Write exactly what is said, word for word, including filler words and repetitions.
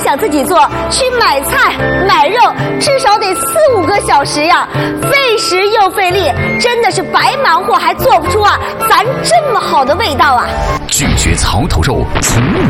想自己做，去买菜买肉，至少得四五个小时呀，费时又费力，真的是白忙活还做不出啊咱这么好的味道啊！ 拒绝槽头肉，从